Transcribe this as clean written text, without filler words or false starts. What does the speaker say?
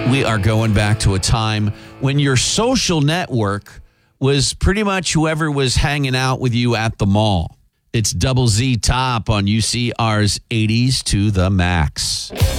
We are going back to a time when your social network was pretty much whoever was hanging out with you at the mall. It's Double Z Top on UCR's 80s to the Max.